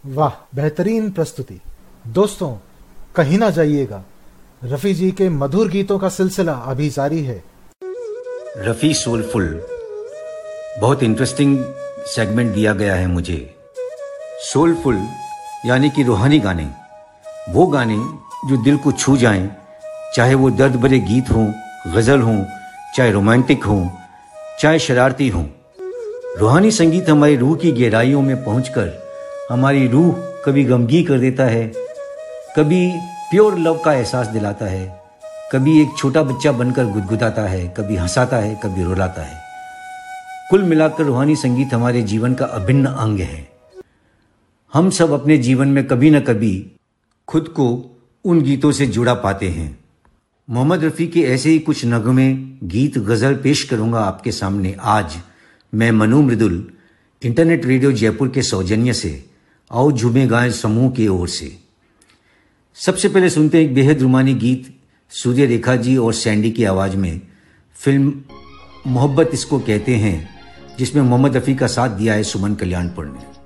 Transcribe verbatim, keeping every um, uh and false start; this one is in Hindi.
वाह, बेहतरीन प्रस्तुति। दोस्तों, कहीं ना जाइएगा, रफी जी के मधुर गीतों का सिलसिला अभी जारी है। रफी सोलफुल, बहुत इंटरेस्टिंग सेगमेंट दिया गया है मुझे। सोलफुल यानी कि रूहानी गाने, वो गाने जो दिल को छू जाएं, चाहे वो दर्द भरे गीत हों, गजल हों, चाहे रोमांटिक हों, चाहे शरारती हों। रूहानी संगीत हमारी रूह की गहराइयों में पहुंचकर हमारी रूह कभी गमगीन कर देता है, कभी प्योर लव का एहसास दिलाता है, कभी एक छोटा बच्चा बनकर गुदगुदाता है, कभी हंसाता है, कभी रुलाता है। कुल मिलाकर रूहानी संगीत हमारे जीवन का अभिन्न अंग है। हम सब अपने जीवन में कभी न कभी खुद को उन गीतों से जुड़ा पाते हैं। मोहम्मद रफ़ी के ऐसे ही कुछ नगमे, गीत, गज़ल पेश करूंगा आपके सामने आज मैं मनु मृदुल, इंटरनेट रेडियो जयपुर के सौजन्य से आओ झूमे गाएं समूह की ओर से। सबसे पहले सुनते हैं एक बेहद रूमानी गीत सूर्य रेखा जी और सैंडी की आवाज़ में, फिल्म मोहब्बत इसको कहते हैं, जिसमें मोहम्मद रफ़ी का साथ दिया है सुमन कल्याणपुर ने।